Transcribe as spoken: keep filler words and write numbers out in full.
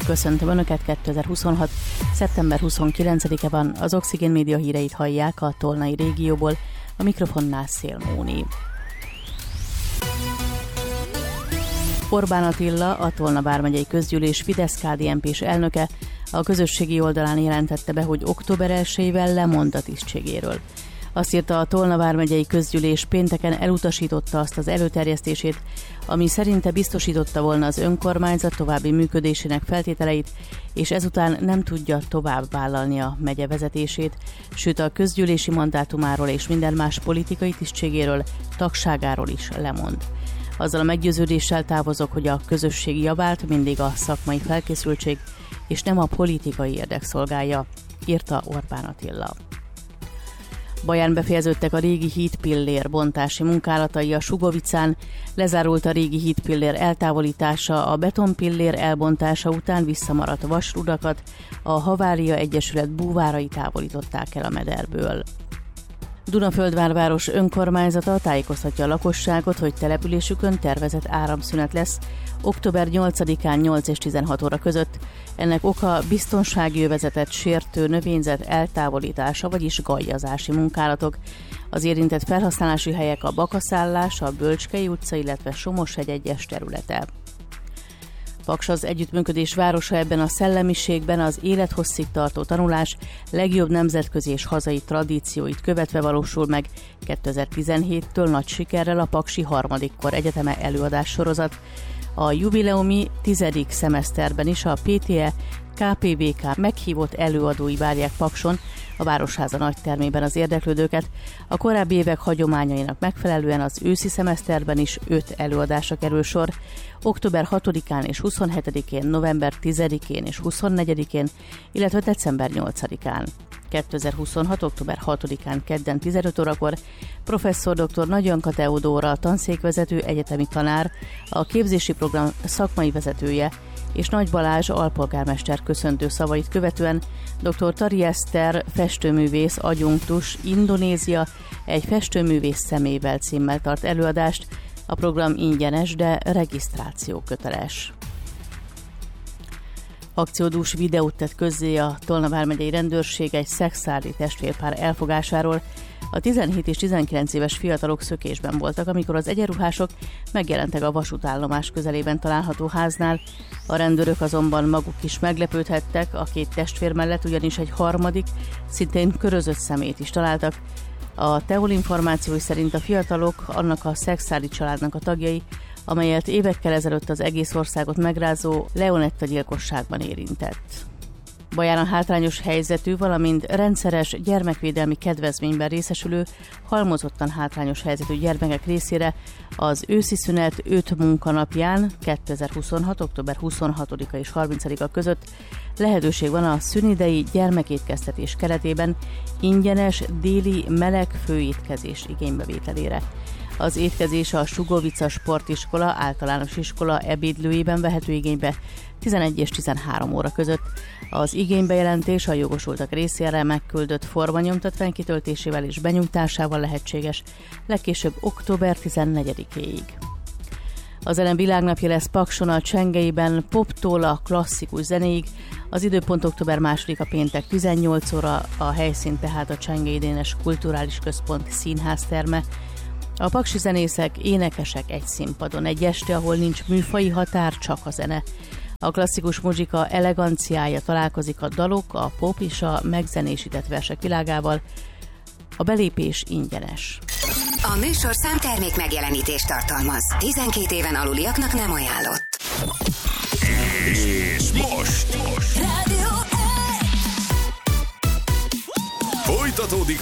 Köszöntöm Önöket, kétezer-huszonhat. szeptember huszonkilencedike van, az Oxigén Média híreit hallják a tolnai régióból, a mikrofonnál Szél Móni. Orbán Attila, a Tolna vármegyei közgyűlés Fidesz-ká dé en pés elnöke a közösségi oldalán jelentette be, hogy október elsejével lemond a tisztségéről. Azt írta, a Tolna vármegyei közgyűlés pénteken elutasította azt az előterjesztését, ami szerinte biztosította volna az önkormányzat további működésének feltételeit, és ezután nem tudja tovább vállalni a megye vezetését, sőt a közgyűlési mandátumáról és minden más politikai tisztségéről, tagságáról is lemond. Azzal a meggyőződéssel távozok, hogy a közösség javát mindig a szakmai felkészültség és nem a politikai érdek szolgálja, írta Orbán Attila. Baján befejeződtek a régi hídpillér bontási munkálatai a Sugovicán, lezárult a régi hídpillér eltávolítása, a betonpillér elbontása után visszamaradt vasrudakat a Havária Egyesület búvárai távolították el a mederből. Dunaföldvárváros önkormányzata tájékoztatja a lakosságot, hogy településükön tervezett áramszünet lesz október nyolcadikán nyolc és tizenhat óra között. Ennek oka biztonsági övezetet sértő növényzet eltávolítása, vagyis gajjazási munkálatok. Az érintett felhasználási helyek a Bakaszállás, a Bölcskei utca, illetve Somoshegy egyes területe. Paks az együttműködés városa, ebben a szellemiségben az élethosszig tartó tanulás legjobb nemzetközi és hazai tradícióit követve valósul meg. kétezer-tizenhéttől nagy sikerrel a Paksi harmadik kor egyeteme előadás sorozat. A jubileumi tizedik szemeszterben is a pé té e ká pé vé ká meghívott előadói várják Pakson, a Városháza nagytermében az érdeklődőket. A korábbi évek hagyományainak megfelelően az őszi szemeszterben is öt előadásra kerül sor. október hatodikán és huszonhetedikén, november tizedikén és huszonnegyedikén, illetve december nyolcadikán. kétezer-huszonhat. október hatodikán kedden tizenöt órakor professzor dr. Nagy Anka Teodóra, tanszékvezető, egyetemi tanár, a képzési program szakmai vezetője, és Nagy Balázs alpolgármester köszöntő szavait követően dr. Tari Eszter, festőművész, adjunktus, Indonézia, egy festőművész szemével címmel tart előadást. A program ingyenes, de regisztráció köteles. Akciódús videót tett közzé a Tolna vármegyei rendőrség egy szexárdi testvérpár elfogásáról. A tizenhét és tizenkilenc éves fiatalok szökésben voltak, amikor az egyenruhások megjelentek a vasútállomás közelében található háznál. A rendőrök azonban maguk is meglepődhettek, a két testvér mellett ugyanis egy harmadik, szintén körözött szemét is találtak. A Teol információi szerint a fiatalok annak a szexárdi családnak a tagjai, amelyet évekkel ezelőtt az egész országot megrázó Leonetta gyilkosságban érintett. Baján a hátrányos helyzetű, valamint rendszeres gyermekvédelmi kedvezményben részesülő, halmozottan hátrányos helyzetű gyermekek részére az őszi szünet öt munkanapján, kétezer-huszonhat. október huszonhatodika és harmincadika között lehetőség van a szünidei gyermekétkeztetés keretében ingyenes déli meleg főétkezés igénybevételére. Az étkezés a Sugovica Sportiskola általános iskola ebédlőjében vehető igénybe tizenegy és tizenhárom óra között. Az igénybejelentés a jogosultak részére megküldött formanyomtatvány kitöltésével és benyújtásával lehetséges, legkésőbb október tizennegyedikéig. A zene világnapja lesz Pakson, a Csengeiben poptól a klasszikus zenéig. Az időpont október másodika péntek tizennyolc óra, a helyszín tehát a Csengei Dénes Kulturális Központ színházterme. A paksi zenészek, énekesek egy színpadon, egy este, ahol nincs műfaji határ, csak a zene. A klasszikus muzsika eleganciája találkozik a dalok, a pop és a megzenésített versek világával. A belépés ingyenes. A műsorszám termék megjelenítést tartalmaz. tizenkét éven aluliaknak nem ajánlott. És most! most. Rádió egy! Folytatódik